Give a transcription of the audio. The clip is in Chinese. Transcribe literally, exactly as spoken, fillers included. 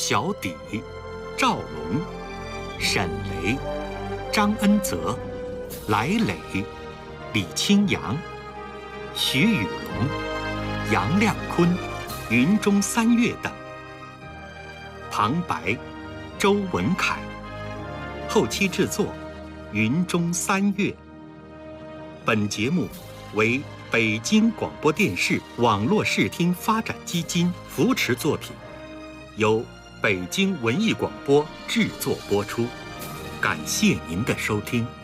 小底、赵龙、沈雷、张恩泽、来磊、李清扬、徐宇龙、杨亮坤、云中三月等。旁白周文凯，后期制作云中三月。本节目为北京广播电视网络视听发展基金扶持作品，由北京文艺广播制作播出。感谢您的收听。